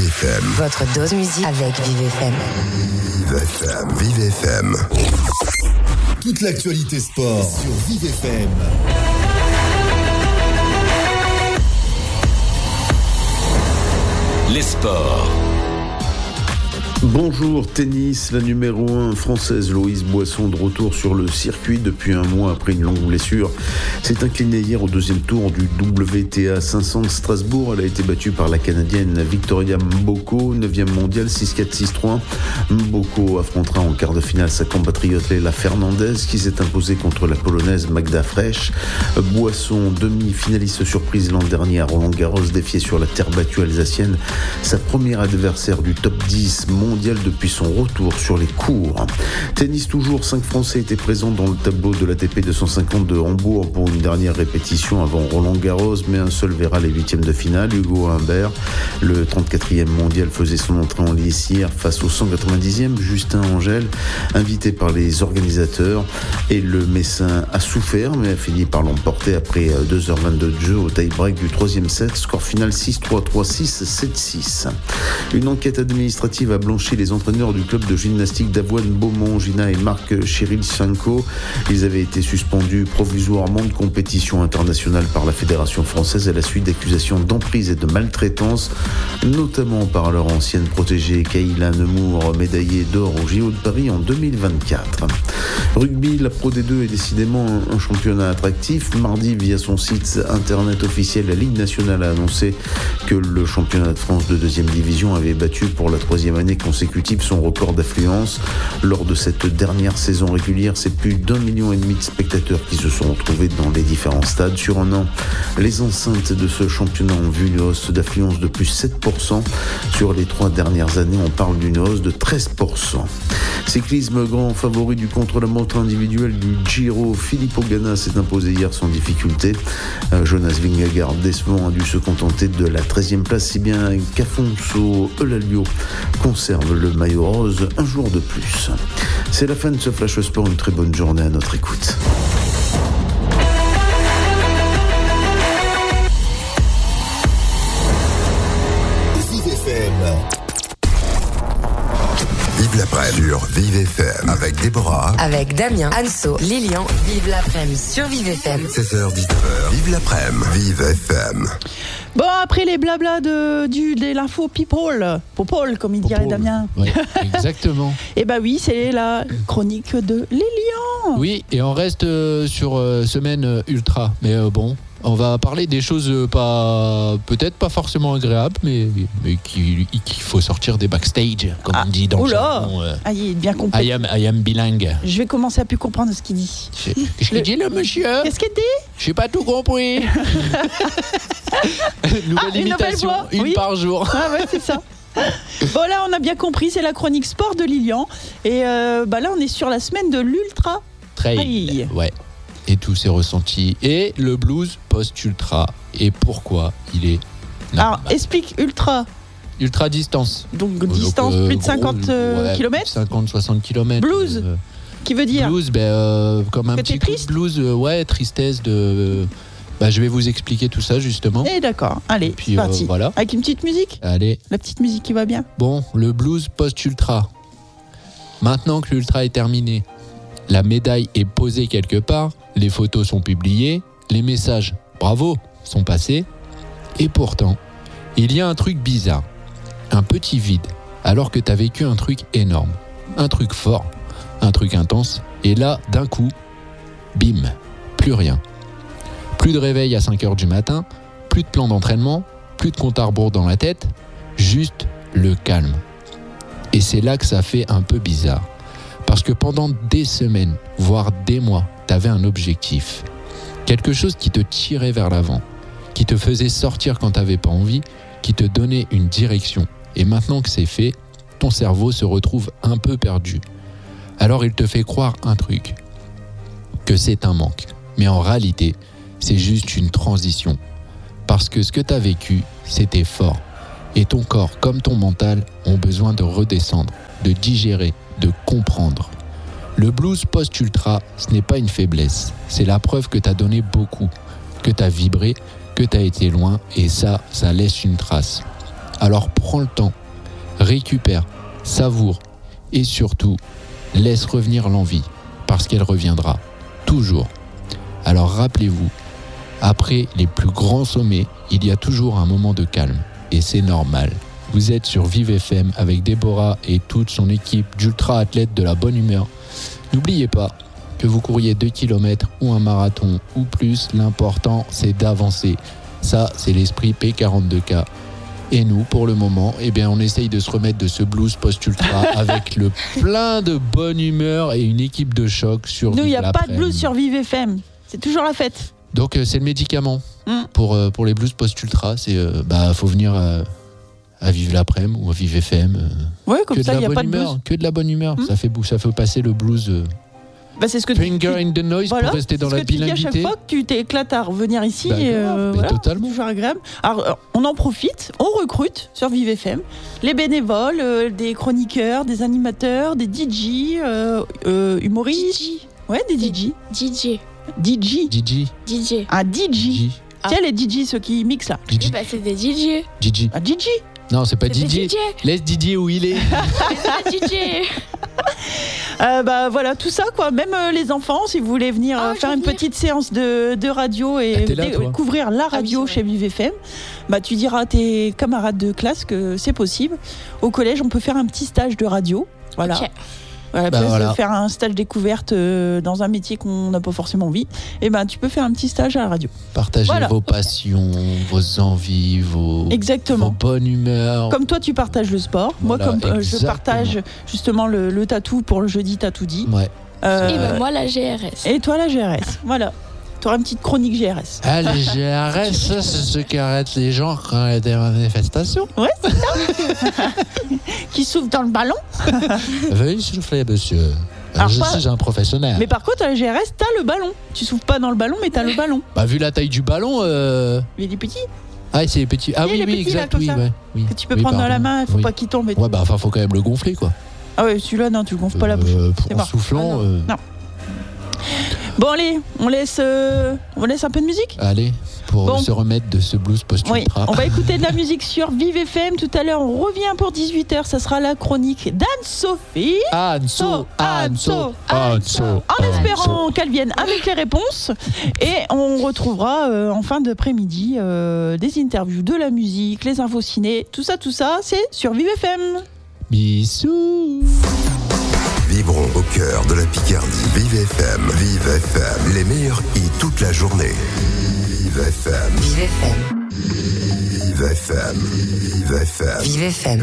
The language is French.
Vive FM. Votre dose musique avec Vive FM. Vive FM. Vive FM. Toute l'actualité sport sur Vive FM. Les sports. Bonjour, tennis, la numéro 1 française Loïse Boisson de retour sur le circuit depuis un mois après une longue blessure. S'est inclinée hier au deuxième tour du WTA 500 de Strasbourg. Elle a été battue par la Canadienne Victoria Mboko, 9e mondiale, 6-4, 6-3. Mboko affrontera en quart de finale sa compatriote Leila Fernandez qui s'est imposée contre la Polonaise Magda Frech. Boisson, demi-finaliste surprise l'an dernier à Roland-Garros, défiée sur la terre battue alsacienne, sa première adversaire du top 10 mondial depuis son retour sur les courts. Tennis toujours, 5 Français étaient présents dans le tableau de l'ATP 250 de Hambourg pour une dernière répétition avant Roland-Garros, mais un seul verra les huitièmes de finale. Hugo Humbert, le 34e mondial, faisait son entrée en lice hier face au 190e Justin Angel, invité par les organisateurs, et le Messin a souffert mais a fini par l'emporter après 2h22 de jeu au tie-break du 3e set, score final 6-3, 3-6, 7-6. Une enquête administrative a blanchi les entraîneurs du club de gymnastique d'Avoine Beaumont, Gina et Marc Chirilchenko. Ils avaient été suspendus provisoirement de compétition internationale par la Fédération française à la suite d'accusations d'emprise et de maltraitance, notamment par leur ancienne protégée Kayla Nemours, médaillée d'or au JO de Paris en 2024. Rugby, la Pro D2 est décidément un championnat attractif. Mardi, via son site internet officiel, la Ligue nationale a annoncé que le championnat de France de 2e division avait battu pour la 3e année consécutive son record d'affluence. Lors de cette dernière saison régulière, c'est plus d'1,5 million de spectateurs qui se sont retrouvés dans les différents stades. Sur un an, les enceintes de ce championnat ont vu une hausse d'affluence de plus 7%. Sur les 3 dernières années, on parle d'une hausse de 13%. Cyclisme, grand favori du contre-la-montre individuel du Giro, Filippo Ganna s'est imposé hier sans difficulté. Jonas Vingegaard, décevant, a dû se contenter de la 13e place, si bien qu'Afonso Eulalio conserve le maillot rose un jour de plus. C'est la fin de ce Flash Sport, une très bonne journée à notre écoute. Vive FM. Vive l'après-midi sur Vive FM avec Déborah. Avec Damien, Anso, Lilian. Vive l'après-midi sur Vive FM. 16h-19h. Vive l'après-midi. Vive FM. Bon, après les blablas de l'info people, comme il dirait Damien. Ouais, exactement. Et bah oui, c'est la chronique de Lilian. Oui, et on reste sur semaine ultra. Mais bon, on va parler des choses peut-être pas forcément agréables, mais qu'il faut sortir des backstage, comme on dit dans le jargon. Il est bien compris. I am bilingue. Je vais commencer à plus comprendre ce qu'il dit. Qu'est-ce qu'il dit, le monsieur? Qu'est-ce qu'il dit? J'ai pas tout compris. Nouvelle imitation, une par jour. Ah ouais, c'est ça. Bon, là, on a bien compris, c'est la chronique sport de Lilian. Et là, on est sur la semaine de l'Ultra Trail. Ouais. Et tous ses ressentis. Et le blues post-ultra. Et pourquoi il est normal. Alors, explique ultra. Ultra distance. Donc distance, plus de 50 km 50-60 km. Blues qui veut dire blues, comme un petit coup de blues. Tristesse de... je vais vous expliquer tout ça justement. Et d'accord, allez, puis, c'est parti. Voilà. Avec une petite musique. Allez. La petite musique qui va bien. Bon, le blues post-ultra. Maintenant que l'ultra est terminé, la médaille est posée quelque part, les photos sont publiées, les messages bravo sont passés, et pourtant, il y a un truc bizarre, un petit vide, alors que t'as vécu un truc énorme, un truc fort, un truc intense, et là, d'un coup, bim, plus rien. Plus de réveil à 5h du matin, plus de plan d'entraînement, plus de compte à rebours dans la tête, juste le calme. Et c'est là que ça fait un peu bizarre. Parce que pendant des semaines, voire des mois, t'avais un objectif. Quelque chose qui te tirait vers l'avant, qui te faisait sortir quand t'avais pas envie, qui te donnait une direction. Et maintenant que c'est fait, ton cerveau se retrouve un peu perdu. Alors il te fait croire un truc, que c'est un manque. Mais en réalité, c'est juste une transition. Parce que ce que t'as vécu, c'était fort. Et ton corps, comme ton mental, ont besoin de redescendre, de digérer, de comprendre. Le blues post-ultra, ce n'est pas une faiblesse. C'est la preuve que t'as donné beaucoup, que t'as vibré, que t'as été loin, et ça laisse une trace. Alors prends le temps, récupère, savoure et surtout, laisse revenir l'envie, parce qu'elle reviendra, toujours. Alors rappelez-vous, après les plus grands sommets, il y a toujours un moment de calme, et c'est normal. Vous êtes sur Vive FM avec Déborah et toute son équipe d'ultra-athlètes de la bonne humeur. N'oubliez pas que vous couriez 2 km ou un marathon ou plus, l'important c'est d'avancer. Ça, c'est l'esprit P42K. Et nous, pour le moment, on essaye de se remettre de ce blues post-ultra avec le plein de bonne humeur et une équipe de choc sur Vive Nous, il n'y a pas de l'après-midi. blues sur Vive FM. C'est toujours la fête. Donc, c'est le médicament pour les blues post-ultra. C'est, faut venir à Vive l'après-midi ou à Vive FM. Ouais, comme que ça, il de n'y la a pas de bonne blues. humeur, que de la bonne humeur. Ça fait passer le blues. C'est ce que Finger in the noise voilà, pour rester dans c'est la ce que tu dis à chaque bilinguité. fois que tu t'éclates à revenir ici. Bah, grave, mais totalement. Toujours agréable. Alors, on en profite, on recrute sur Vive FM les bénévoles, des chroniqueurs, des animateurs, des DJ, humoristes. Ouais, des DJ. DJ. DJ. DJ. Un DJ. DJ. Tiens, les DJ, ceux qui mixent là. DJ. C'est des DJ. DJ. Un DJ. Non, c'est pas C'est DJ. des DJ. Laisse DJ où il est. C'est des DJ. Voilà, tout ça quoi. Même les enfants, si vous voulez venir faire une petite séance de radio et t'es là, toi. découvrir la radio oui, c'est chez Vive FM, tu diras à tes camarades de classe que c'est possible. Au collège, on peut faire un petit stage de radio. Voilà. Ok. À la place voilà. de faire un stage découverte dans un métier qu'on n'a pas forcément envie, tu peux faire un petit stage à la radio. Partagez Voilà. vos passions, vos envies, vos Exactement. bonnes humeurs. Comme toi, tu partages le sport. Voilà, Moi, comme je exactement. partage justement le tatou pour le jeudi Tatoudi. Ouais. Et moi, la GRS. Et toi, la GRS. Voilà. Tu auras une petite chronique GRS. Ah, les GRS, ça, c'est ceux qui arrêtent les gens quand il y a des manifestations. Ouais, c'est ça. Qui souffle dans le ballon. Veuillez souffler, monsieur. Alors, Je pas- suis un professionnel. Mais par contre, à la GRS, t'as le ballon. Tu souffles pas dans le ballon, mais t'as le ballon. Vu la taille du ballon. Il est petit. Ah, c'est petit. Ah Il oui, est oui, petit, là, exact. comme Oui, ça. ouais, oui. Que tu peux Oui, prendre dans la pardon. main, il faut Oui. pas qu'il tombe. et tout. Ouais, faut quand même le gonfler, quoi. Ah ouais, celui-là, non, tu le gonfles pas la bouche. C'est En mort. soufflant. Ah, non. Bon, allez, on laisse un peu de musique. Allez, pour Bon. se remettre de ce blues Oui, post-ultra. on va écouter de la musique sur Vive FM. Tout à l'heure, on revient pour 18h. Ça sera la chronique d'Anne-Sophie. Anso. En espérant qu'elle vienne avec les réponses. Et on retrouvera en fin d'après-midi des interviews, de la musique, les infos ciné. Tout ça, c'est sur Vive FM. Bisous. Vibrons au cœur de la Picardie. Vive FM, Vive FM, les meilleurs hits toute la journée. Vive FM, Vive FM. Vive FM, Vive FM. Vive FM.